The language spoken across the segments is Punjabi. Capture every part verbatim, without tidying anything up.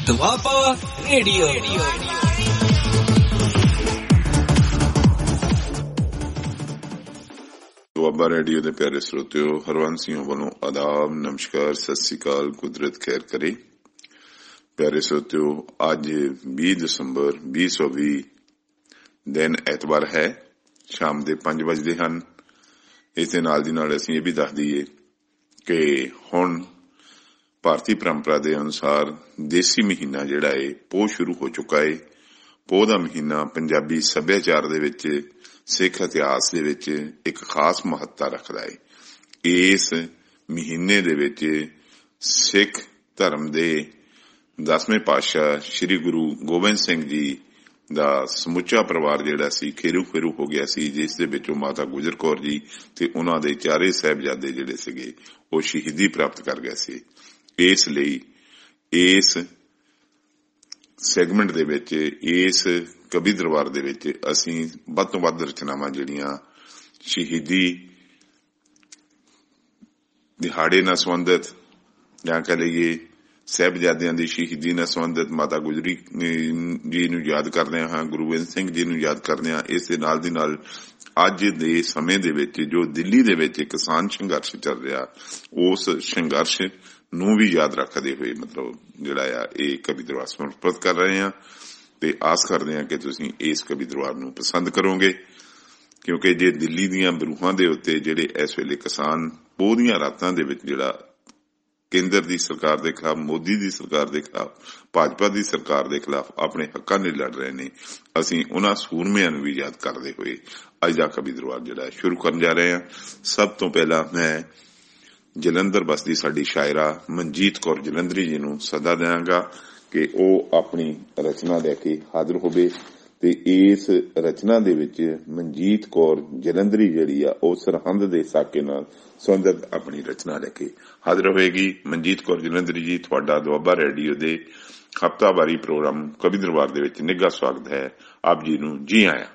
ਦੁਆਬਾ ਰੇਡੀਓ। ਦੁਆਬਾ ਰੇਡੀਓ ਦੇ ਪਿਆਰੇ ਸਰੋਤਿਓ, ਹਰਵੰਸ ਸਿੰਘ ਵੱਲੋਂ ਆਦਾਬ, ਨਮਸਕਾਰ, ਸਤਿ ਸ੍ਰੀ ਅਕਾਲ, ਕੁਦਰਤ ਖੈਰ ਕਰੇ। ਪਿਆਰੇ ਸਰੋਤਿਓ, ਅੱਜ ਵੀਹ ਦਸੰਬਰ ਵੀਹ ਸੌ ਵੀਹ ਦਿਨ ਐਤਵਾਰ ਹੈ, ਸ਼ਾਮ ਦੇ ਪੰਜ ਵਜਦੇ ਹਨ। ਇਸ ਦੇ ਨਾਲ ਦੀ ਨਾਲ ਅਸੀਂ ਇਹ ਵੀ ਦੱਸ ਦਈਏ ਕਿ ਹੁਣ ਭਾਰਤੀ ਪਰੰਪਰਾ ਦੇ ਅਨੁਸਾਰ ਦੇਸੀ ਮਹੀਨਾ ਜਿਹੜਾ ਹੈ ਪੋਹ ਸ਼ੁਰੂ ਹੋ ਚੁੱਕਾ ਹੈ। ਪੋਹ ਦਾ ਮਹੀਨਾ ਪੰਜਾਬੀ ਸੱਭਿਆਚਾਰ ਦੇ ਵਿੱਚ, ਸਿੱਖ ਇਤਿਹਾਸ ਦੇ ਵਿੱਚ ਇੱਕ ਖਾਸ ਮਹੱਤਤਾ ਰੱਖਦਾ ਹੈ। ਇਸ ਮਹੀਨੇ ਦੇ ਵਿੱਚ ਸਿੱਖ ਧਰਮ ਦੇ ਦਸਵੇਂ ਪਾਤਸ਼ਾਹ ਸ੍ਰੀ ਗੁਰੂ ਗੋਬਿੰਦ ਸਿੰਘ ਜੀ ਦਾ ਸਮੁੱਚਾ ਪਰਿਵਾਰ ਜਿਹੜਾ ਸੀ ਖੇਰੂ ਖੇਰੂ ਹੋ ਗਿਆ ਸੀ, ਜਿਸ ਦੇ ਵਿੱਚੋਂ ਮਾਤਾ ਗੁਜਰ ਕੌਰ ਜੀ ਤੇ ਉਹਨਾਂ ਦੇ ਚਾਰੇ ਸਾਹਿਬਜ਼ਾਦੇ ਜਿਹੜੇ ਸੀਗੇ ਉਹ ਸ਼ਹੀਦੀ ਪ੍ਰਾਪਤ ਕਰ ਗਏ ਸੀ। ਇਸ ਲਈ ਇਸ ਸੈਗਮੈਂਟ ਦੇ ਵਿੱਚ, ਇਸ ਕਵੀ ਦਰਬਾਰ ਦੇ ਵਿੱਚ ਅਸੀਂ ਵੱਧ ਤੋਂ ਵੱਧ ਰਚਨਾਵਾਂ ਜਿਹੜੀਆਂ ਸ਼ਹੀਦੀ ਦਿਹਾੜੇ ਨਾਲ ਸੰਬੰਧਿਤ, ਜਾਂ ਕਹਿ ਲਈਏ ਸਾਹਿਬਜ਼ਾਦਿਆਂ ਦੀ ਸ਼ਹੀਦੀ ਨਾਲ ਸੰਬੰਧਿਤ, ਮਾਤਾ ਗੁਜਰੀ ਜੀ ਨੂੰ ਯਾਦ ਕਰਦੇ ਹਾਂ, ਗੁਰੂ ਗੋਬਿੰਦ ਸਿੰਘ ਜੀ ਨੂੰ ਯਾਦ ਕਰਦੇ ਹਾਂ। ਇਸ ਦੇ ਨਾਲ ਦੀ ਨਾਲ ਅੱਜ ਦੇ ਸਮੇਂ ਦੇ ਵਿੱਚ ਜੋ ਦਿੱਲੀ ਦੇ ਵਿੱਚ ਕਿਸਾਨ ਸੰਘਰਸ਼ ਚੱਲ ਰਿਹਾ, ਉਸ ਸੰਘਰਸ਼ ਨੂੰ ਵੀ ਯਾਦ ਰੱਖਦੇ ਹੋਏ ਮਤਲਬ ਜਿਹੜਾ ਆ ਇਹ ਕਵੀ ਦਰਬਾਰ ਸਮਰਪਿਤ ਕਰ ਰਹੇ ਹਾਂ, ਤੇ ਆਸ ਕਰਦੇ ਹਾਂ ਕਿ ਤੁਸੀਂ ਇਸ ਕਵੀ ਦਰਬਾਰ ਨੂੰ ਪਸੰਦ ਕਰੋਗੇ। ਕਿਉਂਕਿ ਜੇ ਦਿੱਲੀ ਦੀਆਂ ਬਰੂਹਾਂ ਦੇ ਉੱਤੇ ਜਿਹੜੇ ਇਸ ਵੇਲੇ ਕਿਸਾਨ ਪੋਹ ਦੀਆਂ ਰਾਤਾਂ ਦੇ ਵਿੱਚ ਜਿਹੜਾ ਕੇਂਦਰ ਦੀ ਸਰਕਾਰ ਦੇ ਖਿਲਾਫ, ਮੋਦੀ ਦੀ ਸਰਕਾਰ ਦੇ ਖਿਲਾਫ, ਭਾਜਪਾ ਦੀ ਸਰਕਾਰ ਦੇ ਖਿਲਾਫ ਆਪਣੇ ਹੱਕਾਂ ਲਈ ਲੜ ਰਹੇ ਨੇ, ਅਸੀਂ ਉਹਨਾਂ ਸੂਰਮਿਆਂ ਨੂੰ ਵੀ ਯਾਦ ਕਰਦੇ ਹੋਏ ਅੱਜ ਦਾ ਕਵੀ ਦਰਬਾਰ ਜਿਹੜਾ ਸ਼ੁਰੂ ਕਰਨ ਜਾ ਰਹੇ ਹਾਂ। ਸਭ ਤੋਂ ਪਹਿਲਾਂ ਮੈਂ ਜਲੰਧਰ ਬਸਦੀ ਸਾਡੀ ਸ਼ਾਇਰਾ ਮਨਜੀਤ ਕੌਰ ਜਲੰਧਰੀ ਜੀ ਨੂੰ ਸੱਦਾ ਦਿਆਂਗਾ ਕਿ ਉਹ ਆਪਣੀ ਰਚਨਾ ਲੈ ਕੇ ਹਾਜ਼ਰ ਹੋਵੇ, ਤੇ ਇਸ ਰਚਨਾ ਦੇ ਵਿੱਚ ਮਨਜੀਤ ਕੌਰ ਜਲੰਧਰੀ ਜਿਹੜੀ ਆ ਉਹ ਸਰਹੰਦ ਦੇ ਸਾਕੇ ਨਾਲ ਸੰਬੰਧਿਤ ਆਪਣੀ ਰਚਨਾ ਲੈ ਕੇ ਹਾਜ਼ਰ ਹੋਏਗੀ। ਮਨਜੀਤ ਕੌਰ ਜਲੰਧਰੀ ਜੀ, ਤੁਹਾਡਾ ਦੁਆਬਾ ਰੇਡੀਓ ਦੇ ਹਫ਼ਤਾਵਾਰੀ ਪ੍ਰੋਗਰਾਮ ਕਵੀ ਦਰਬਾਰ ਦੇ ਵਿੱਚ ਨਿੱਘਾ ਸਵਾਗਤ ਹੈ। ਆਪ ਜੀ ਨੂੰ ਜੀ ਆਇਆਂ।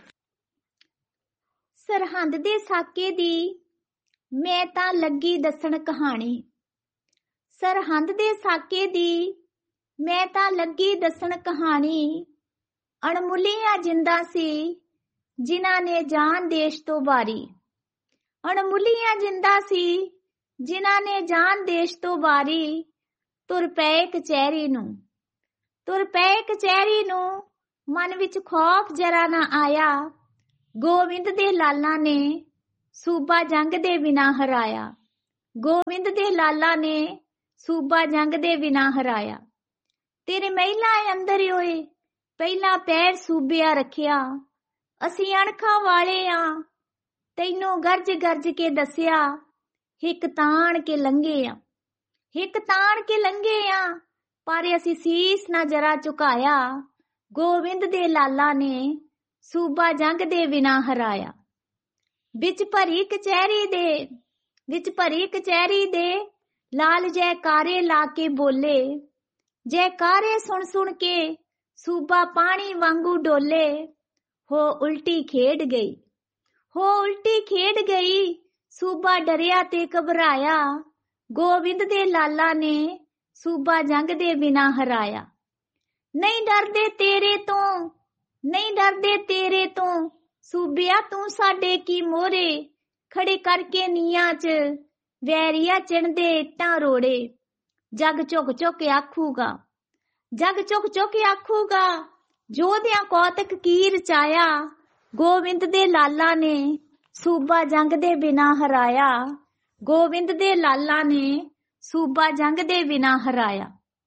ਸਰਹੰਦ ਦੇ ਸਾਕੇ ਦੀ ਮੈਂ ਤਾਂ ਲੱਗੀ ਦੱਸਣ ਕਹਾਣੀ, ਸਰਹੰਦ ਦੇ ਸਾਕੇ ਦੀ ਮੈਂ ਤਾਂ ਲੱਗੀ ਦੱਸਣ ਕਹਾਣੀ। ਅਣਮੁੱਲੀਆਂ ਜਿੰਦਾਂ ਸੀ ਜਿਨ੍ਹਾਂ ਨੇ ਜਾਨ ਦੇਸ਼ ਤੋਂ ਵਾਰੀ, ਅਣਮੁੱਲੀਆਂ ਜਿੰਦਾਂ ਸੀ ਜਿਨ੍ਹਾਂ ਨੇ ਜਾਨ ਦੇਸ਼ ਤੋਂ ਵਾਰੀ। ਤੁਰ ਪਏ ਕਚਹਿਰੀ ਨੂੰ, ਤੁਰ ਪਏ ਕਚਹਿਰੀ ਨੂੰ, ਮਨ ਵਿੱਚ ਖੌਫ ਜਰਾ ਨਾ ਆਇਆ। ਗੋਬਿੰਦ ਦੇ ਲਾਲਾਂ ਨੇ ਸੂਬਾ ਜੰਗ ਦੇ ਬਿਨਾਂ ਹਰਾਇਆ, ਗੋਬਿੰਦ ਦੇ ਲਾਲਾਂ ਨੇ ਸੂਬਾ ਜੰਗ ਦੇ ਬਿਨਾਂ ਹਰਾਇਆ। ਤੇਰੇ ਮਹਿਲਾਂ ਅੰਦਰ ਹੋਏ ਪਹਿਲਾ ਪੈਰ ਸੂਬਿਆ ਰੱਖਿਆ, ਅਸੀਂ ਅਣਖਾਂ ਵਾਲੇ ਆ ਤੈਨੂੰ ਗਰਜ ਗਰਜ ਕੇ ਦੱਸਿਆ। ਹਿੱਕ ਤਾਣ ਕੇ ਲੰਘੇ ਆ, ਹਿੱਕ ਤਾਣ ਕੇ ਲੰਘੇ ਆ, ਪਰ ਅਸੀਂ ਸੀਸ ਨਾ ਜਰਾ ਝੁਕਾਇਆ। ਗੋਬਿੰਦ ਦੇ ਲਾਲਾਂ ਨੇ ਸੂਬਾ ਜੰਗ ਦੇ ਬਿਨਾਂ ਹਰਾਇਆ। ਵਿੱਚ ਭਰੀ ਕਚਹਿਰੀ ਦੇ, ਵਿੱਚ ਭਰੀ ਕਚਹਿਰੀ ਦੇ ਲਾਲ ਜੈਕਾਰੇ ਲਾ ਕੇ ਬੋਲੇ। ਜੈਕਾਰੇ ਸੁਣ ਸੁਣ ਕੇ ਸੂਬਾ ਪਾਣੀ ਵਾਂਗੂ ਡੋਲੇ। ਹੋ ਉਲਟੀ ਖੇਡ ਗਈ, ਹੋ ਉਲਟੀ ਖੇਡ ਗਈ, ਸੂਬਾ ਡਰਿਆ ਤੇ ਘਬਰਾਇਆ। ਗੋਬਿੰਦ ਦੇ ਲਾਲਾਂ ਨੇ ਸੂਬਾ ਜੰਗ ਦੇ ਬਿਨਾਂ ਹਰਾਇਆ। ਨਹੀਂ ਡਰਦੇ ਤੇਰੇ ਤੋਂ, ਨਹੀਂ ਡਰਦੇ ਤੇਰੇ ਤੋਂ, ਸੂਬਿਆ ਤੂੰ ਸਾਡੇ ਕੀ ਮੋਹਰੇ। ਖੜੇ ਕਰਕੇ ਨੀਆਂ ਚ ਵੈਰੀਆ ਚਿਣਦੇ ਇੱਟਾਂ ਰੋੜੇ। ਜੱਗ ਝੁਕ ਝੁਕ ਆਖੂਗਾ, ਜੱਗ ਝੁਕ ਝੁਕ ਆਖੂਗਾ, ਯੋਧਿਆਂ ਕੌਤਕ ਕੀ ਰਚਾਇਆ। ਗੋਬਿੰਦ ਦੇ ਲਾਲਾਂ ਨੇ ਸੂਬਾ ਜੰਗ ਦੇ ਬਿਨਾਂ ਹਰਾਇਆ, ਗੋਬਿੰਦ ਦੇ ਲਾਲਾਂ ਨੇ ਸੂਬਾ ਜੰਗ ਦੇ ਬਿਨਾਂ ਹਰਾਇਆ।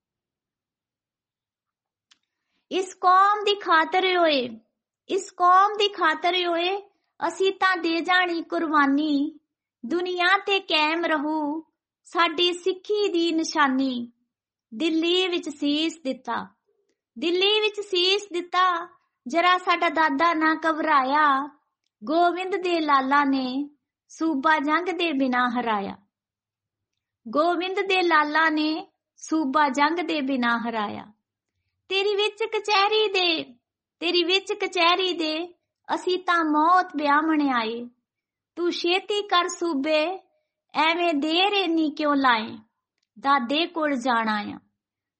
ਇਸ ਕੌਮ ਦੀ ਖਾਤਰ ਹੋਏ, ਇਸ ਕੌਮ ਦੀ ਖਾਤਰ ਹੋਏ, ਅਸੀਂ ਤਾਂ ਦੇ ਜਾਣੀ ਕੁਰਬਾਨੀ। ਦੁਨੀਆ ਤੇ ਕਾਇਮ ਰਹੂ ਸਾਡੀ ਸਿੱਖੀ ਦੀ ਨਿਸ਼ਾਨੀ। ਦਿੱਲੀ ਵਿੱਚ ਸੀਸ ਦਿੱਤਾ, ਦਿੱਲੀ ਵਿੱਚ ਸੀਸ ਦਿੱਤਾ, ਜਰਾ ਸਾਡਾ ਦਾਦਾ ਨਾ ਘਬਰਾਇਆ। ਗੋਬਿੰਦ ਦੇ ਲਾਲਾਂ ਨੇ ਸੂਬਾ ਜੰਗ ਦੇ ਬਿਨਾਂ ਹਰਾਇਆ, ਗੋਬਿੰਦ ਦੇ ਲਾਲਾਂ ਨੇ ਸੂਬਾ ਜੰਗ ਦੇ ਬਿਨਾਂ ਹਰਾਇਆ। ਤੇਰੀ ਵਿੱਚ ਕਚਹਿਰੀ ਦੇ, ਤੇਰੀ ਵਿੱਚ ਕਚਹਿਰੀ ਦੇ, ਅਸੀਂ ਤਾਂ ਮੌਤ ਵਿਆਹਣ ਆਏ। ਤੂੰ ਛੇਤੀ ਕਰ ਸੂਬੇ, ਐਵੇਂ ਦੇਰ ਇੰਨੀ ਕਿਉਂ ਲਾਏ। ਦਾਦੇ ਕੋਲ ਜਾਣਾ ਆ,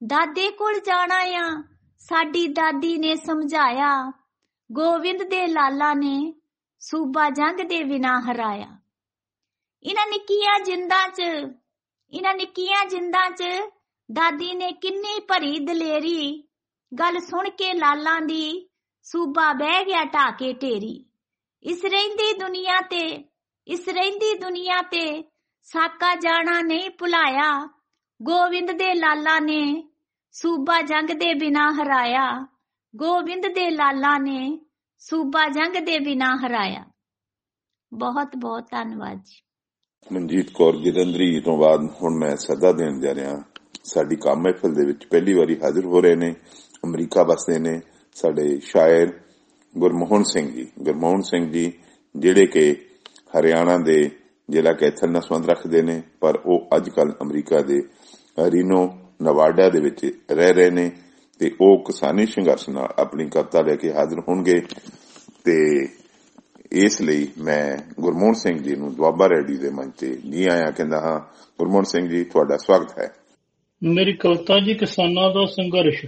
ਦਾਦੇ ਕੋਲ ਜਾਣਾ ਆ, ਸਾਡੀ ਦਾਦੀ ਨੇ ਸਮਝਾਇਆ। ਗੋਬਿੰਦ ਦੇ ਲਾਲਾ ਨੇ ਸੂਬਾ ਜੰਗ ਦੇ ਬਿਨਾਂ ਹਰਾਇਆ। ਇਹਨਾਂ ਨਿੱਕੀਆਂ ਜਿੰਦਾਂ 'ਚ ਇਹਨਾਂ ਨਿੱਕੀਆਂ ਜਿੰਦਾਂ 'ਚ ਦਾਦੀ ਨੇ ਕਿੰਨੀ ਭਰੀ ਦਲੇਰੀ। ਗੱਲ ਸੁਣ ਕੇ ਲਾਲਾਂ ਦੀ ਸੂਬਾ ਬਹਿ ਗਿਆ ਢਾਕੇ ਢੇਰੀ। ਇਸ ਰਹਿੰਦੀ ਦੁਨੀਆ ਤੇ ਇਸ ਰਹਿੰਦੀ ਦੁਨੀਆ ਤੇ ਸਾਕਾ ਜਾਣਾ ਨਹੀਂ ਭੁਲਾਇਆ। ਗੋਬਿੰਦ ਦੇ ਲਾਲਾ ਨੇ ਸੂਬਾ ਜੰਗ ਦੇ ਬਿਨਾਂ ਹਰਾਇਆ। ਗੋਬਿੰਦ ਦੇ ਲਾਲਾ ਨੇ ਸੂਬਾ ਜੰਗ ਦੇ ਬਿਨਾਂ ਹਰਾਇਆ। ਬਹੁਤ ਬਹੁਤ ਧੰਨਵਾਦ ਜੀ। ਮਨਜੀਤ ਕੌਰ ਜਲੰਧਰੀ ਤੋਂ ਬਾਅਦ ਹੁਣ ਮੈਂ ਸੱਦਾ ਦੇਣ ਜਾ ਰਿਹਾ। ਸਾਡੀ ਕੰਮ ਮਹਿਫਲ ਦੇ ਵਿੱਚ ਪਹਿਲੀ ਵਾਰੀ ਹਾਜ਼ਰ ਹੋ ਰਹੇ ਨੇ, ਅਮਰੀਕਾ ਵਸਦੇ ਨੇ ਸਾਡੇ ਸ਼ਾਇਰ ਗੁਰਮੋਹਨ ਸਿੰਘ ਜੀ। ਗੁਰਮੋਹਨ ਸਿੰਘ ਜੀ ਜਿਹੜੇ ਕਿ ਹਰਿਆਣਾ ਦੇ ਜ਼ਿਲ੍ਹਾ ਕੈਥਲ ਨਾਲ ਸੰਬੰਧ ਰੱਖਦੇ ਨੇ, ਪਰ ਉਹ ਅੱਜ ਕੱਲ੍ਹ ਅਮਰੀਕਾ ਦੇ ਰੀਨੋ ਨਵਾਡਾ ਦੇ ਵਿੱਚ ਰਹਿ ਰਹੇ ਨੇ ਤੇ ਉਹ ਕਿਸਾਨੀ ਸੰਘਰਸ਼ ਨਾਲ ਆਪਣੀ ਕਵਿਤਾ ਲੈ ਕੇ ਹਾਜ਼ਰ ਹੋਣਗੇ। ਤੇ ਇਸ ਲਈ ਮੈਂ ਗੁਰਮੋਹਨ ਸਿੰਘ ਜੀ ਨੂੰ ਦੁਆਬਾ ਰੇਡੀਓ ਦੇ ਮੰਚ ਤੇ ਜੀ ਆਇਆਂ ਕਹਿੰਦਾ ਹਾਂ। ਗੁਰਮੋਹਨ ਸਿੰਘ ਜੀ, ਤੁਹਾਡਾ ਸਵਾਗਤ ਹੈ। ਮੇਰੀ ਕਵਿਤਾ ਜੀ ਕਿਸਾਨਾਂ ਦਾ ਸੰਘਰਸ਼।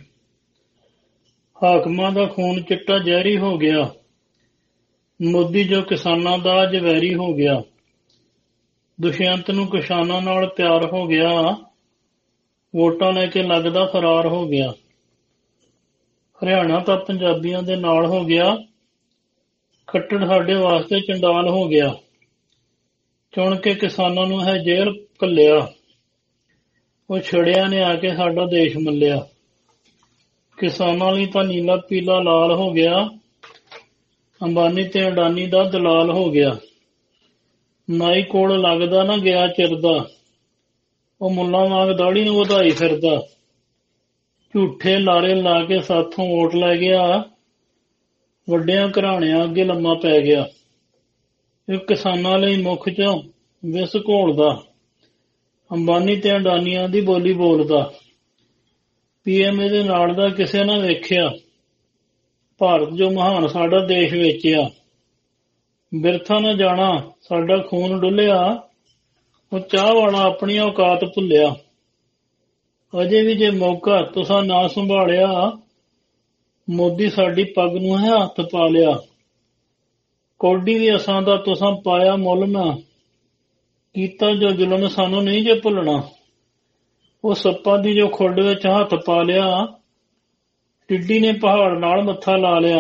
ਹਾਕਮਾਂ ਦਾ ਖੂਨ ਚਿੱਟਾ ਜ਼ਹਿਰੀ ਹੋ ਗਿਆ, ਮੋਦੀ ਜੋ ਕਿਸਾਨਾਂ ਦਾ ਅੱਜ ਵੈਰੀ ਹੋ ਗਿਆ। ਦੁਸ਼ਯੰਤ ਨੂੰ ਕਿਸਾਨਾਂ ਨਾਲ ਪਿਆਰ ਹੋ ਗਿਆ, ਵੋਟਾਂ ਲੈ ਕੇ ਲੱਗਦਾ ਫਰਾਰ ਹੋ ਗਿਆ। ਹਰਿਆਣਾ ਤਾਂ ਪੰਜਾਬੀਆਂ ਦੇ ਨਾਲ ਹੋ ਗਿਆ, ਖੱਟੜ ਸਾਡੇ ਵਾਸਤੇ ਚੰਡਾਲ ਹੋ ਗਿਆ। ਚੁਣ ਕੇ ਕਿਸਾਨਾਂ ਨੂੰ ਹੈ ਜੇਲ੍ਹ ਘੱਲਿਆ, ਉਹ ਛੜਿਆਂ ਨੇ ਆ ਕੇ ਸਾਡਾ ਦੇਸ਼ ਮੱਲਿਆ। ਕਿਸਾਨਾਂ ਲਈ ਤਾਂ ਨੀਲਾ ਪੀਲਾ ਲਾਲ ਹੋ ਗਿਆ, ਅੰਬਾਨੀ ਤੇ ਅਡਾਨੀ ਦਾ ਦਲਾਲ ਹੋ ਗਿਆ। ਨਾਈ ਕੋਲ ਲੱਗਦਾ ਨਾ ਗਿਆ ਚਿਰਦਾ, ਉਹ ਮੁੱਲਾਂ ਵਾਂਗ ਦਾੜੀ ਨੂੰ ਵਧਾਈ ਫਿਰਦਾ। ਝੂਠੇ ਲਾਰੇ ਲਾ ਕੇ ਸਾਥੋਂ ਵੋਟ ਲੈ ਗਿਆ, ਵੱਡਿਆਂ ਘਰਾਣਿਆਂ ਅੱਗੇ ਲੰਮਾ ਪੈ ਗਿਆ। ਇਹ ਕਿਸਾਨਾਂ ਲਈ ਮੁੱਖ ਚੋਂ ਵਿਸ ਘੋਲਦਾ, ਅੰਬਾਨੀ ਤੇ ਅਡਾਨੀਆਂ ਦੀ ਬੋਲੀ ਬੋਲਦਾ। ਪੀਐਮ ਦੇ ਨਾਲ ਦਾ ਕਿਸੇ ਨੇ ਵੇਖਿਆ, ਭਾਰਤ ਜੋ ਮਹਾਨ ਸਾਡਾ ਦੇਸ਼ ਵੇਚਿਆ। ਬਿਰਥਾ ਨਾ ਜਾਣਾ ਸਾਡਾ ਖੂਨ ਡੁੱਲਿਆ, ਉਹ ਚਾਹ ਵਾਲਾ ਆਪਣੀ ਔਕਾਤ ਭੁੱਲਿਆ। ਅਜੇ ਵੀ ਜੇ ਮੌਕਾ ਤੁਸਾਂ ਨਾ ਸੰਭਾਲਿਆ, ਮੋਦੀ ਸਾਡੀ ਪੱਗ ਨੂੰ ਹੈ ਹੱਥ ਪਾ ਲਿਆ। ਕੌਡੀ ਵੀ ਅਸਾਂ ਦਾ ਤੁਸਾਂ ਪਾਇਆ ਮੁੱਲ ਨਾ, ਕੀਤਾ ਜੋ ਜ਼ੁਲਮ ਸਾਨੂੰ ਨਹੀਂ ਜੇ ਭੁੱਲਣਾ। ਉਹ ਸੱਪਾਂ ਦੀ ਜੋ ਖੁੱਡ ਵਿੱਚ ਹੱਥ ਪਾ ਲਿਆ, ਟਿੱਡੀ ਨੇ ਪਹਾੜ ਨਾਲ ਮੱਥਾ ਲਾ ਲਿਆ।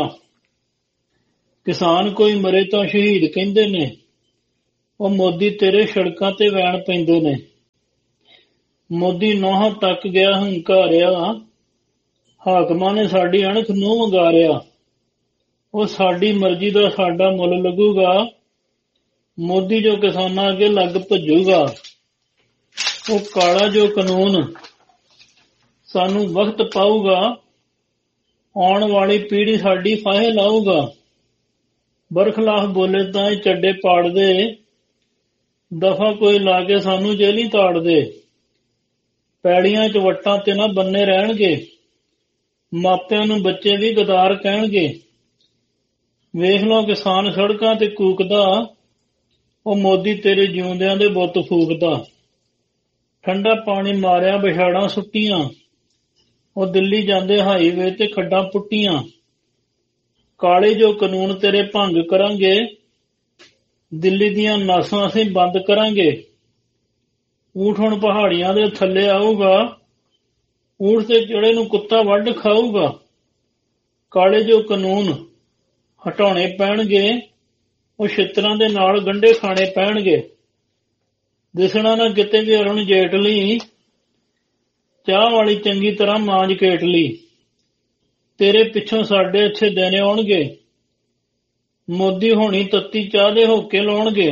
ਕਿਸਾਨ ਕੋਈ ਮਰੇ ਤਾਂ ਸ਼ਹੀਦ ਕਹਿੰਦੇ ਨੇ, ਉਹ ਮੋਦੀ ਤੇਰੇ ਸੜਕਾਂ ਤੇ ਵੈਣ ਪੈਂਦੇ ਨੇ। ਮੋਦੀ ਨੌਹਾਂ ਤੱਕ ਗਿਆ ਹੰਕਾਰਿਆ, ਹਾਕਮਾਂ ਨੇ ਸਾਡੀ ਅਣਖ ਨੂੰ ਵੰਗਾਰਿਆ। ਉਹ ਸਾਡੀ ਮਰਜ਼ੀ ਦਾ ਸਾਡਾ ਮੁੱਲ ਲੱਗੂਗਾ, ਮੋਦੀ ਜੋ ਕਿਸਾਨਾਂ ਅੱਗੇ ਲੱਗ ਭੱਜੂਗਾ। ਉਹ ਕਾਲਾ ਜੋ ਕਾਨੂੰਨ ਸਾਨੂੰ ਵਕਤ ਪਾਊਗਾ, ਆਉਣ ਵਾਲੀ ਪੀੜ੍ਹੀ ਸਾਡੀ ਫਾਹੇ ਲਾਊਗਾ। ਬਰਖਲਾਫ ਬੋਲੇ ਤਾਂ ਇਹ ਚੱਡੇ ਪਾੜਦੇ, ਦਫਾ ਕੋਈ ਲਾ ਕੇ ਸਾਨੂੰ ਜੇਲ੍ਹੀਂ ਤਾੜਦੇ। ਪੈੜੀਆਂ ਚ ਵੱਟਾਂ ਤੇ ਨਾ ਬੰਨੇ ਰਹਿਣਗੇ, ਮਾਪਿਆਂ ਨੂੰ ਬੱਚੇ ਵੀ ਗਦਾਰ ਕਹਿਣਗੇ। ਵੇਖ ਲਓ ਕਿਸਾਨ ਸੜਕਾਂ ਤੇ ਕੂਕਦਾ, ਉਹ ਮੋਦੀ ਤੇਰੇ ਜਿਉਂਦਿਆਂ ਦੇ ਬੁੱਤ ਫੂਕਦਾ। ਠੰਡਾ ਪਾਣੀ ਮਾਰਿਆ ਵਿਛਾੜਾਂ ਸੁੱਟੀਆਂ, ਉਹ ਦਿੱਲੀ ਜਾਂਦੇ ਹਾਈਵੇ ਤੇ ਖੱਡਾਂ ਪੁੱਟੀਆਂ। ਕਾਲੇ ਜੋ ਕਾਨੂੰਨ ਤੇਰੇ ਭੰਗ ਕਰਾਂਗੇ, ਦਿੱਲੀ ਦੀਆਂ ਨਾਸਾਂ ਅਸੀਂ ਬੰਦ ਕਰਾਂਗੇ। ਊਠ ਹੁਣ ਪਹਾੜੀਆਂ ਦੇ ਥੱਲੇ ਆਊਗਾ, ਊਠ ਤੇ ਚੜੇ ਨੂੰ ਕੁੱਤਾ ਵੱਢ ਖਾਊਗਾ। ਕਾਲੇ ਜੋ ਕਾਨੂੰਨ ਹਟਾਉਣੇ ਪੈਣਗੇ, ਉਹ ਛਿੱਤਰਾਂ ਦੇ ਨਾਲ ਗੰਢੇ ਖਾਣੇ ਪੈਣਗੇ। ਦਿਸਣਾ ਨਾ ਕਿਤੇ ਵੀ ਅਰੁਣ ਜੇਟਲੀ, ਚਾਹ ਵਾਲੀ ਚੰਗੀ ਤਰ੍ਹਾਂ ਮਾਂਜ ਕੇਟਲੀ। ਤੇਰੇ ਪਿੱਛੋਂ ਸਾਡੇ ਅੱਛੇ ਦਿਨ ਆਉਣਗੇ, ਮੋਦੀ ਹੋਣੀ ਤੱਤੀ ਚਾਹ ਦੇ ਹੋਕੇ ਲਾਉਣਗੇ।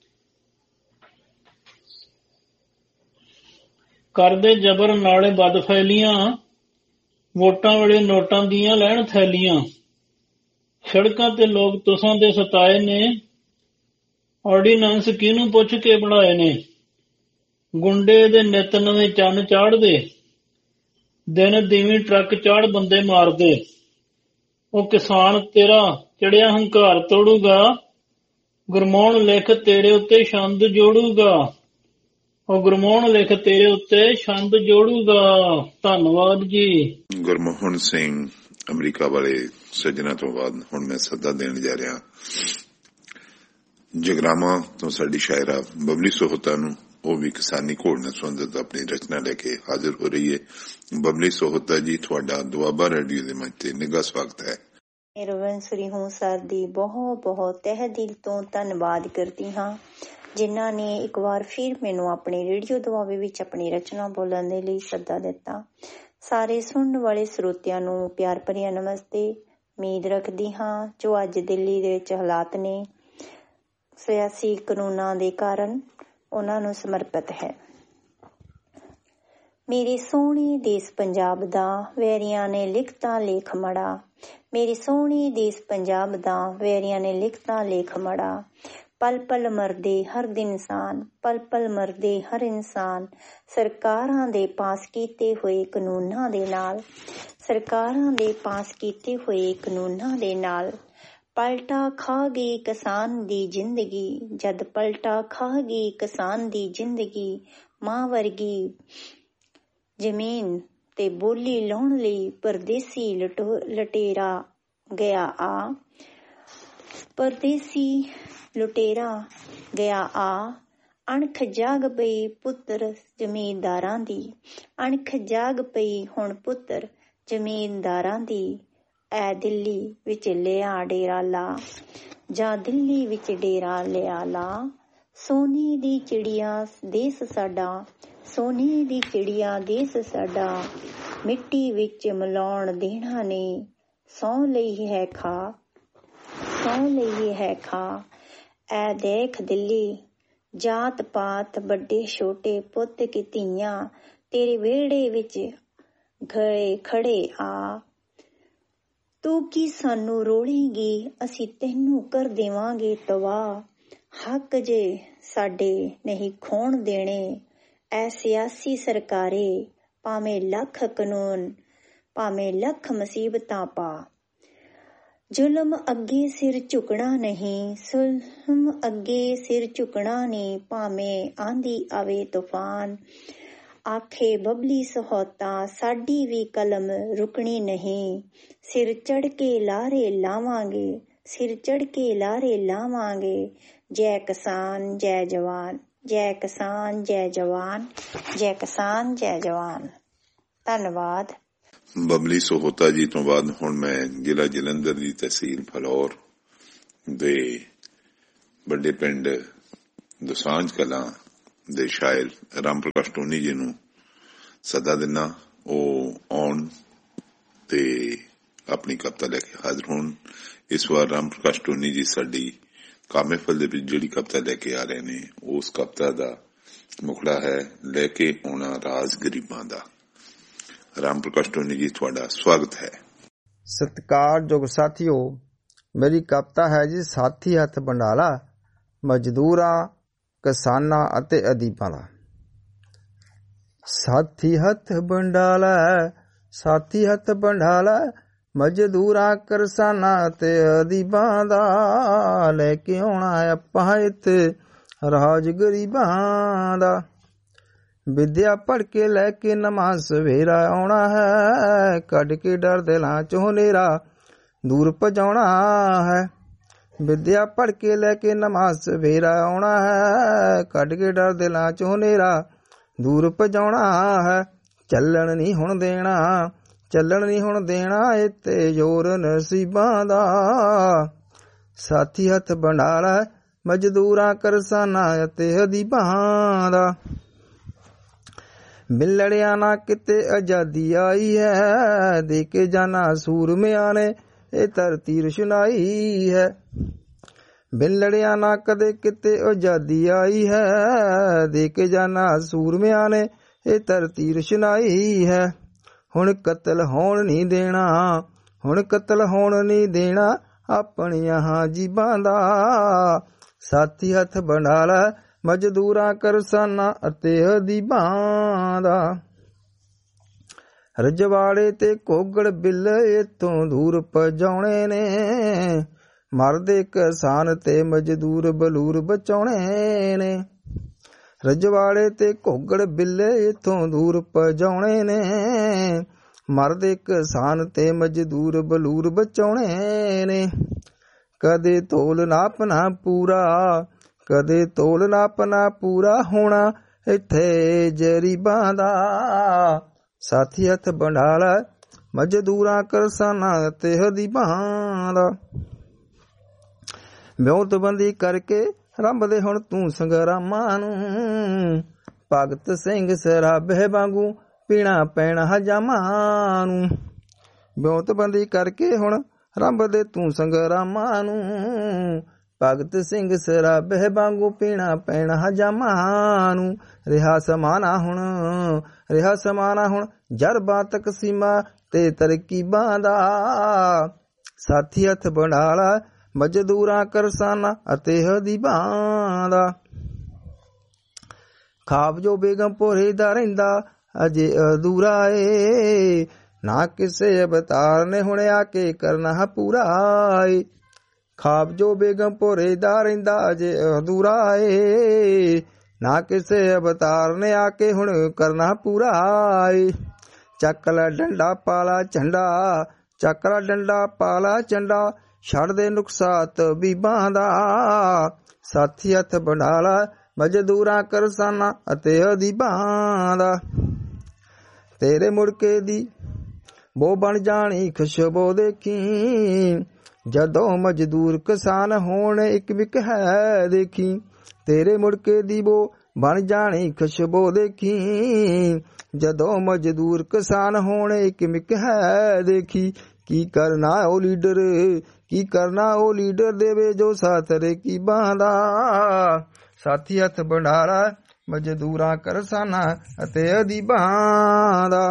ਕਰਦੇ ਜਬਰ ਨਾਲੇ ਬਦ ਫੈਲੀਆਂ, ਵੋਟਾਂ ਵੇਲੇ ਨੋਟਾਂ ਦੀਆਂ ਲੈਣ ਥੈਲੀਆਂ। ਸੜਕਾਂ ਤੇ ਲੋਕ ਤੁਸਾਂ ਦੇ ਸਤਾਏ ਨੇ, ਆਰਡੀਨੈਂਸ ਕਿਹਨੂੰ ਪੁੱਛ ਕੇ ਬਣਾਏ ਨੇ। ਗੁੰਡੇ ਦੇ ਨਿੱਤ ਨਵੇਂ ਚੰਨ ਚਾੜਦੇ, ਦਿਨ ਦੀਵੀਂ ਟਰੱਕ ਚਾੜ ਬੰਦੇ ਮਾਰਦੇ। ਉਹ ਕਿਸਾਨ ਤੇਰਾ ਚੜਿਆ ਹੰਕਾਰ ਤੋੜੂਗਾ, ਗੁਰਮੋਹਨ ਲਿਖ ਤੇਰੇ ਉੱਤੇ ਛੰਦ ਜੋੜੂਗਾ। ਉਹ ਗੁਰਮੋਹਨ ਲਿਖ ਤੇਰੇ ਉੱਤੇ ਛੰਦ ਜੋੜੂਗਾ। ਧੰਨਵਾਦ ਜੀ। ਗੁਰਮੋਹਨ ਸਿੰਘ ਅਮਰੀਕਾ ਵਾਲੇ ਸੱਜਣਾ ਤੋਂ ਬਾਅਦ ਹੁਣ ਮੈਂ ਸੱਦਾ ਦੇਣ ਜਾ ਰਿਹਾ ਜਗਰਾਵਾਂ ਤੋਂ ਸਾਡੀ ਸ਼ਾਇਰਾ ਬਬਲੀ ਸੋਹਤਾ ਨੂੰ। ਉਹ ਵੀ ਕਿਸਾਨੀ ਘੋੜ ਨਾਲ ਸੰਬੰਧਿਤ ਆਪਣੀ ਰਚਨਾ ਲੈ ਕੇ ਹਾਜ਼ਰ ਹੋ ਰਹੀ ਹੈ। ਬਬਲੀ ਸੋਹਤਾ ਜੀ, ਤੁਹਾਡਾ ਦੁਆਬਾ ਰੇਡੀਓ ਦੇ ਮੰਚ ਤੇ ਨਿੱਘਾ ਸਵਾਗਤ ਹੈ। ਰਵਿੰਦਰੀ ਹੂੰ ਸਰ ਦੀ ਬਹੁਤ ਬਹੁਤ ਤਹਿ ਦਿਲ ਤੋਂ ਧੰਨਵਾਦ ਕਰਦੀ ਹਾਂ, ਜਿਨ੍ਹਾਂ ਨੇ ਇੱਕ ਵਾਰ ਫਿਰ ਮੈਨੂੰ ਆਪਣੇ ਰੇਡੀਓ ਦੁਆਬੇ ਵਿੱਚ ਆਪਣੀ ਰਚਨਾ ਬੋਲਣ ਦੇ ਲਈ ਸੱਦਾ ਦਿੱਤਾ। ਸਾਰੇ ਸੁਣਨ ਵਾਲੇ ਸਰੋਤਿਆਂ ਨੂੰ ਪਿਆਰ ਭਰਿਆ ਨਮਸਤੇ। ਉਮੀਦ ਰੱਖਦੀ ਹਾਂ ਜੋ ਅੱਜ ਦਿੱਲੀ ਦੇ ਵਿੱਚ ਹਾਲਾਤ ਨੇ ਸਿਆਸੀ ਕਾਨੂੰਨਾਂ ਦੇ ਕਾਰਨ ਉਹਨਾਂ ਨੂੰ ਸਮਰਪਿਤ ਹੈ। ਮੇਰੇ ਸੋਹਣੇ ਦੇਸ਼ ਪੰਜਾਬ ਦਾ ਵੈਰੀਆਂ ਨੇ ਲਿਖਤਾ ਲੇਖ ਮੜਾ, ਮੇਰੇ ਸੋਹਣੇ ਦੇਸ਼ ਪੰਜਾਬ ਦਾ ਵੈਰੀਆਂ ਨੇ ਲਿਖਤਾ ਲੇਖ ਮੜਾ। ਪਲ ਪਲ ਮਰਦੇ ਹਰ ਦਿਨ ਇਨਸਾਨ, ਪਲ ਪਲ ਮਰਦੇ ਹਰ ਇਨਸਾਨ। ਸਰਕਾਰਾਂ ਦੇ ਪਾਸ ਕੀਤੇ ਹੋਏ ਕਾਨੂੰਨਾਂ ਦੇ ਨਾਲ, ਸਰਕਾਰਾਂ ਦੇ ਪਾਸ ਕੀਤੇ ਹੋਏ ਕਾਨੂੰਨਾਂ ਦੇ ਨਾਲ ਪਲਟਾ ਖਾ ਗਈ ਕਿਸਾਨ ਦੀ ਜ਼ਿੰਦਗੀ। ਜਦ ਪਲਟਾ ਖਾ ਗਈ ਕਿਸਾਨ ਦੀ ਜ਼ਿੰਦਗੀ, ਮਾਂ ਵਰਗੀ ਜ਼ਮੀਨ ਤੇ ਬੋਲੀ ਲਾਉਣ ਲਈ ਪਰਦੇਸੀ ਲਟੋ ਲਟੇਰਾ ਗਿਆ ਆ, ਪਰਦੇਸੀ ਲੁਟੇਰਾ ਗਿਆ ਆ। ਅਣਖ ਜਾਗ ਪਈ ਪੁੱਤਰ ਜ਼ਮੀਂਦਾਰਾਂ ਦੀ, ਅਣਖ ਜਾਗ ਪਈ ਹੁਣ ਪੁੱਤਰ ਜ਼ਮੀਂਦਾਰਾਂ ਦੀ। ਐ ਦਿੱਲੀ ਵਿੱਚ ਲਿਆ ਡੇਰਾ ਲਾ, ਜਾਂ ਦਿੱਲੀ ਵਿੱਚ ਡੇਰਾ ਲਿਆ ਲਾ। ਸੋਨੇ ਦੀ ਚਿੜੀਆ ਦੇਸ ਸਾਡਾ, ਸੋਨੇ ਦੀ ਚਿੜੀਆ ਦੇਸ ਸਾਡਾ। ਮਿੱਟੀ ਵਿੱਚ ਮਿਲਾਉਣ ਦੇਣਾ ਨੇ, ਸਹੁੰ ਲਈ ਹੈ ਖਾ, ਸਹੁੰ ਲਈ ਹੈ ਖਾ। ਐ ਦੇਖ ਦਿੱਲੀ ਜਾਤ ਪਾਤ ਵੱਡੇ ਛੋਟੇ ਪੁੱਤ ਕੀ ਧੀਆਂ, ਤੇਰੇ ਵਿਹੜੇ ਵਿੱਚ ਗਏ ਖੜੇ ਆ। ਤੂੰ ਕੀ ਸਾਨੂੰ ਰੋਲੇਂਗੀ, ਅਸੀਂ ਤੈਨੂੰ ਕਰ ਦੇਵਾਂਗੇ ਤਬਾਹ। ਹੱਕ ਜੇ ਸਾਡੇ ਨਹੀਂ ਖੋਣ ਦੇਣੇ, ਐ ਸਿਆਸੀ ਸਰਕਾਰੇ। ਭਾਵੇਂ ਲੱਖ ਕਾਨੂੰਨ, ਭਾਵੇਂ ਲੱਖ ਮੁਸੀਬਤਾਂ ਪਾ। ਜ਼ੁਲਮ ਅੱਗੇ ਸਿਰ ਝੁਕਣਾ ਨਹੀਂ, ਜ਼ੁਲਮ ਅੱਗੇ ਸਿਰ ਝੁਕਣਾ ਨਹੀਂ। ਭਾਵੇਂ ਆਂਦੀ ਆਵੇ ਤੂਫਾਨ, ਆਖੇ ਬਬਲੀ ਸਹੋਤਾ ਸਾਡੀ ਵੀ ਕਲਮ ਰੁਕਣੀ ਨਹੀਂ। ਸਿਰ ਚੜ ਕੇ ਲਾਰੇ ਲਾਵਾਂਗੇ, ਸਿਰ ਚੜ ਕੇ ਲਾਰੇ ਲਾਵਾਂਗੇ। ਜੈ ਕਿਸਾਨ ਜੈ ਜਵਾਨ, ਜੈ ਕਿਸਾਨ ਜੈ ਜਵਾਨ, ਜੈ ਕਿਸਾਨ ਜੈ ਜਵਾਨ। ਧੰਨਵਾਦ। ਬਬਲੀ ਸੋਹਤਾ ਜੀ ਤੋਂ ਬਾਅਦ ਹੁਣ ਮੈਂ ਜ਼ਿਲ੍ਹਾ ਜਲੰਧਰ ਦੀ ਤਹਿਸੀਲ ਫਲੌਰ ਦੇ ਵੱਡੇ ਪਿੰਡ ਦੁਸਾਂਝ ਕਲਾਂ ਦੇ ਸ਼ਾਇਰ ਰਾਮ ਪ੍ਰਕਾਸ਼ ਟੋਨੀ ਜੀ ਨੂੰ ਸੱਦਾ ਦਿੰਦਾ। ਉਹ ਆਉਣ ਤੇ ਆਪਣੀ ਕਵਿਤਾ ਲੈ ਕੇ ਹਾਜ਼ਰ ਹੋਣ। ਇਸ ਵਾਰ ਰਾਮ ਪ੍ਰਕਾਸ਼ ਟੋਨੀ ਜੀ ਸਾਡੀ ਕਾਮੇਫਲ ਦੇ ਵਿੱਚ ਜਿਹੜੀ ਕਵਿਤਾ ਲੈ ਕੇ ਆ ਰਹੇ ਨੇ, ਉਸ ਕਵਿਤਾ ਦਾ ਮੁਖੜਾ ਹੈ ਲੈ ਕੇ ਆਉਣਾ ਰਾਜ ਗਰੀਬਾਂ ਦਾ। ਰਾਮ ਪ੍ਰਕਾਸ਼ ਟੋਨੀ ਜੀ, ਤੁਹਾਡਾ ਸਵਾਗਤ ਹੈ। ਸਤਿਕਾਰਯੋਗ ਸਾਥੀਓ, ਮੇਰੀ ਕਵਿਤਾ ਹੈ ਜੀ ਸਾਥੀ ਹੱਥ ਬੰਡਾਲਾ, ਮਜ਼ਦੂਰਾਂ ਕਿਸਾਨਾਂ ਅਤੇ ਅਦੀਬਾਂ ਦਾ। ਸਾਥੀ ਹੱਥ ਬੰਡਾਲਾ, ਸਾਥੀ ਹੱਥ ਬੰਡਾਲਾ, ਮਜ਼ਦੂਰਾਂ ਕਿਸਾਨਾਂ ਅਤੇ ਅਦੀਬਾਂ ਦਾ। ਲੈ ਕੇ ਆਉਣਾ ਆਪਾਂ ਇੱਥੇ ਰਾਜ ਗਰੀਬਾਂ ਦਾ। ਵਿਦਿਆ ਪੜ੍ਹ ਕੇ ਲੈ ਕੇ ਨਮਾਜ਼ ਸਵੇਰਾ ਆਉਣਾ ਹੈ, ਕੱਢ ਕੇ ਡਰ ਦਿਲਾਂ ਚੋਂ ਹਨੇਰਾ ਦੂਰ ਭਜਾਉਣਾ ਹੈ। ਵਿਦਿਆ ਪੜ੍ਹ ਕੇ ਲੈ ਕੇ ਨਮਾਜ਼ ਸਵੇਰਾ ਆਉਣਾ ਹੈ, ਕੱਢ ਕੇ ਡਰ ਦਿਲਾਂ ਚੋਂ ਹਨੇਰਾ ਦੂਰ ਭਜਾਉਣਾ ਹੈ। ਚੱਲਣ ਨਹੀਂ ਹੁਣ ਦੇਣਾ, ਚੱਲਣ ਨਹੀਂ ਹੁਣ ਦੇਣਾ ਇੱਥੇ ਜ਼ੋਰ ਨਸੀਬਾਂ ਦਾ। ਸਾਥੀ ਹੱਥ ਬੰਡਾਲਾ, ਮਜ਼ਦੂਰਾਂ ਕਿਸਾਨਾਂ ਅਤੇ ਅਦੀਬਾਂ ਦਾ। ਮਿਲੜਿਆ ਨਾ ਕਿਤੇ ਆਜ਼ਾਦੀ ਆਈ ਹੈ, ਦੇ ਕੇ ਜਾਨਾ ਸੂਰਮਿਆਂ ਨੇ ਇਹ ਧਰਤੀ ਰੁਸ਼ਨਾਈ ਹੈ। ਮਿਲੜਿਆ ਨਾ ਕਦੇ ਕਿਤੇ ਆਜ਼ਾਦੀ ਆਈ ਹੈ, ਦੇ ਕੇ ਜਾਨਾ ਸੂਰਮਿਆਂ ਨੇ ਇਹ ਧਰਤੀ ਰੁਸ਼ਨਾਈ ਹੈ। ਹੁਣ ਕਤਲ ਹੋਣ ਨਹੀਂ ਦੇਣਾ, ਹੁਣ ਕਤਲ ਹੋਣ ਨਹੀਂ ਦੇਣਾ ਆਪਣੀਆਂ ਜੀਬਾਂ ਦਾ। ਸਾਥੀ ਹੱਥ ਬੰਡਾਲਾ, ਮਜ਼ਦੂਰਾਂ ਕਿਸਾਨਾਂ ਅਤੇ ਅਦੀਬਾਂ ਦਾ। ਰਜਵਾੜੇ ਤੇ ਘੋਗੜ ਬਿੱਲ ਇੱਥੋਂ ਦੂਰ ਭਜਾਉਣੇ ਨੇ, ਮਰਦੇ ਕਿਸਾਨ ਤੇ ਮਜ਼ਦੂਰ ਬਲੂਰ ਬਚਾਉਣੇ ਨੇ। ਰਜਵਾੜੇ ਤੇ ਘੋਗੜ ਬਿੱਲੇ ਇਥੋਂ ਦੂਰ ਪਜਾਉਣੇ ਨੇ। ਮਰਦ ਕਿਸਾਨ ਤੇ ਮਜ਼ਦੂਰ ਬਲੂਰ ਬਚਾਉਣੇ ਨੇ। ਕਦੇ ਤੋਲ ਨਾਪ ਨਾ ਪੂਰਾ, ਕਦੇ ਤੋਲ ਨਾਪ ਨਾ ਪੂਰਾ ਹੋਣਾ ਇੱਥੇ ਜਰੀਬਾਂ ਦਾ। ਸਾਥੀ ਹੱਥ ਬੰਡਾਲਾ ਮਜ਼ਦੂਰਾਂ ਕਰਸਾਨਾਂ ਤੇ ਹਦੀਬਾਂ ਦਾ। ਵਿਉਂਤਬੰਦੀ ਕਰਕੇ ਰੰਭਦੇ ਹੁਣ ਤੂੰ ਸੰਗਰਾਮਾਂ ਨੂੰ। ਭਗਤ ਸਿੰਘ ਸਰਾਭੇ ਵਾਂਗੂ ਪੀਣਾ ਪੈਣਾ ਹਜਾਮਾਂ ਨੂੰ। ਵਿਉਂਤਬੰਦੀ ਕਰਕੇ ਹੁਣ ਰੰਭਦੇ ਤੂੰ ਸੰਗਰਾਮਾਂ ਨੂੰ। ਭਗਤ ਸਿੰਘ ਸਰਾਭੇ ਵਾਂਗੂ ਪੀਣਾ ਪੈਣਾ ਹਜਾਮਾਂ ਨੂੰ। ਰਿਹਾ ਸਮਾਨਾ ਹੁਣ, ਰਿਹਾ ਸਮਾਨਾ ਹੁਣ ਜਰਬਾਂ ਤਕਸੀਮਾਂ ਤੇ ਤਰਕੀਬਾਂ ਦਾ। ਸਾਥੀ ਹੱਥ ਬੰਡਾਲਾ ਮਜ਼ਦੂਰਾਂ ਕਰਸਾਨਾਂ ਅਤੇ ਹਦੀਬਾਂ ਦਾ। ਖਾਬ ਜੋ ਬੇਗਮਪੁਰੇ ਦਾ ਰਹਿੰਦਾ ਅਜੇ ਅਧੂਰਾ ਏ। ਨਾ ਕਿਸੇ ਅਵਤਾਰ ਨੇ ਹੁਣ ਆ ਕੇ ਕਰਨਾ ਪੂਰਾ ਏ। ਖਾਬ ਜੋ ਬੇਗਮਪੁਰੇ ਦਾ ਰਹਿੰਦਾ ਅਜੇ ਅਧੂਰਾ ਏ। ਨਾ ਕਿਸੇ ਅਵਤਾਰ ਨੇ ਆ ਕੇ ਹੁਣ ਕਰਨਾ ਪੂਰਾ ਏ। ਚੱਕ ਲੈ ਡੰਡਾ ਪਾਲਾ ਝੰਡਾ, ਚੱਕ ਲੈ ਡੰਡਾ ਪਾਲਾ ਝੰਡਾ ਛੱਡ ਦੇ ਨੁਕਸਾਤ ਬੀਬਾਂ ਦਾ। ਸਾਥੀ ਹੱਥ ਬੰਡਾਲਾ ਮਜ਼ਦੂਰਾਂ ਕਰਸਾਨਾਂ ਅਤੇ ਅਦੀਬਾਂ ਦਾ। ਤੇਰੇ ਮੁੜਕੇ ਦੀ ਬੋ ਬਣ ਜਾਣੀ ਖੁਸ਼ਬੂ ਦੇਖੀ। ਜਦੋਂ ਮਜ਼ਦੂਰ ਕਿਸਾਨ ਹੋਣ ਇੱਕ ਵਿਕ ਹੈ ਦੇਖੀ। ਤੇਰੇ ਮੁੜਕੇ ਦੀ ਬੋ ਬਣ ਜਾਣੀ ਖੁਸ਼ਬੂ ਦੇਖੀ। ਜਦੋਂ ਮਜ਼ਦੂਰ ਕਿਸਾਨ ਹੋਣ ਇੱਕ ਮਿਕ ਹੈ ਦੇਖੀ। ਕੀ ਕਰਨਾ ਉਹ ਲੀਡਰ, ਕੀ ਕਰਨਾ ਉਹ ਲੀਡਰ ਦੇਵੇ ਜੋ ਸਾਥ ਰਕੀਬਾਂ ਦਾ। ਸਾਥੀ ਹੱਥ ਬੰਡਾਲਾ ਮਜ਼ਦੂਰਾਂ ਕਰਸਾਨਾਂ ਅਤੇ ਅਦੀਬਾਂ ਦਾ।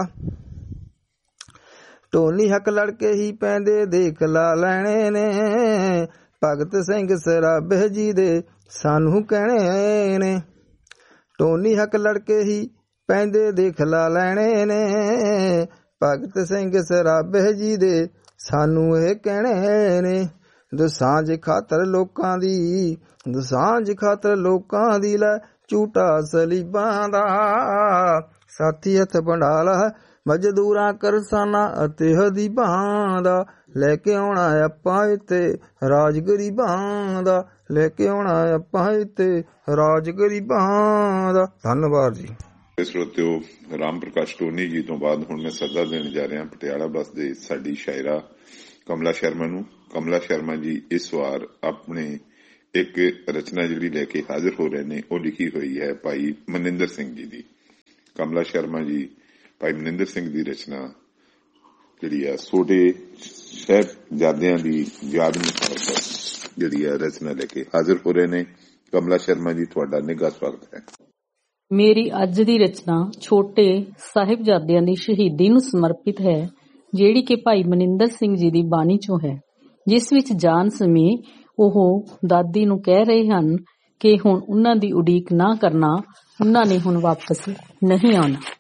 ਢੋਲੀ ਹੱਕ ਲੜਕੇ ਹੀ ਪੈਂਦੇ ਦੇਖ ਲਾ ਲੈਣੇ ਨੇ। ਭਗਤ ਸਿੰਘ ਸਰਾਭੇ ਜੀ ਦੇ ਸਾਨੂੰ ਕਹਿਣੇ ਨੇ। ਢੋਲੀ ਹੱਕ ਲੜਕੇ ਹੀ ਪੈਂਦੇ ਦੇਖ ਲਾ ਲੈਣੇ ਨੇ। ਭਗਤ ਸਿੰਘ ਸਰਾਭੇ ਜੀ ਦੇ ਸਾਨੂੰ ਇਹ ਕਹਿਣੇ ਨੇ। ਦਸਾਂਝ ਖਾਤਰ ਲੋਕਾਂ ਦੀ, ਦਸਾਂਝ ਖਾਤਰ ਲੋਕਾਂ ਦੀ ਲੈ ਝੂਟਾ ਸਲੀਬਾਂ ਦਾ। ਸਾਥੀ ਹੱਥ ਬੰਡਾਲਾ ਮਜ਼ਦੂਰਾਂ ਕਰਸਾਨਾਂ ਅਤੇ ਹਦੀਬਾਂ ਦਾ। ਲੈ ਕੇ ਆਉਣਾ ਆਪਾਂ ਇੱਥੇ ਰਾਜ ਗਰੀਬਾਂ ਦਾ। ਲੈ ਕੇ ਆਉਣਾ ਆਪਾਂ ਇੱਥੇ ਰਾਜ ਗਰੀਬਾਂ ਦਾ। ਧੰਨਵਾਦ ਜੀ। ਸਰੋਤਿਓ, ਰਾਮ ਪ੍ਰਕਾਸ਼ ਟੋਨੀ ਜੀ ਤੋਂ ਬਾਅਦ ਹੁਣ ਮੈਂ ਸੱਦਾ ਦੇਣ ਜਾ ਰਿਹਾ ਪਟਿਆਲਾ ਬੱਸ ਦੇ ਸਾਡੀ ਸ਼ਾਇਰਾ ਕਮਲਾ ਸ਼ਰਮਾ ਨੂੰ। ਕਮਲਾ ਸ਼ਰਮਾ ਜੀ ਇਸ ਵਾਰ ਆਪਣੇ ਇੱਕ ਰਚਨਾ ਜਿਹੜੀ ਲੈ ਕੇ ਹਾਜ਼ਰ ਹੋ ਰਹੇ ਨੇ, ਉਹ ਲਿਖੀ ਹੋਈ ਹੈ ਭਾਈ ਮਨਿੰਦਰ ਸਿੰਘ ਜੀ ਦੀ। ਕਮਲਾ ਸ਼ਰਮਾ ਜੀ ਭਾਈ ਮਨਿੰਦਰ ਸਿੰਘ ਦੀ ਰਚਨਾ ਜਿਹੜੀ ਆ ਛੋਟੇ ਸਾਹਿਬਜ਼ਾਦਿਆਂ ਦੀ ਯਾਦ ਨੂੰ ਜਿਹੜੀ ਆ ਰਚਨਾ ਲੈ ਕੇ ਹਾਜ਼ਰ ਹੋ ਰਹੇ ਨੇ। ਕਮਲਾ ਸ਼ਰਮਾ ਜੀ, ਤੁਹਾਡਾ ਨਿੱਘਾ ਸਵਾਗਤ ਹੈ। ਮੇਰੀ ਅੱਜ ਦੀ ਰਚਨਾ ਛੋਟੇ ਸਾਹਿਬਜ਼ਾਦਿਆਂ ਦੀ ਸ਼ਹੀਦੀ ਨੂੰ ਸਮਰਪਿਤ ਹੈ, ਜਿਹੜੀ ਕਿ ਭਾਈ ਮਨਿੰਦਰ ਸਿੰਘ ਜੀ ਦੀ ਬਾਣੀ ਚੋਂ ਹੈ, ਜਿਸ ਵਿੱਚ ਜਾਣ ਸਮੇਂ ਉਹ ਦਾਦੀ ਨੂੰ ਕਹਿ ਰਹੇ ਹਨ ਕਿ ਹੁਣ ਉਹਨਾਂ ਦੀ ਉਡੀਕ ਨਾ ਕਰਨਾ, ਉਹਨਾਂ ਨੇ ਹੁਣ ਵਾਪਸ ਨਹੀਂ ਆਉਣਾ।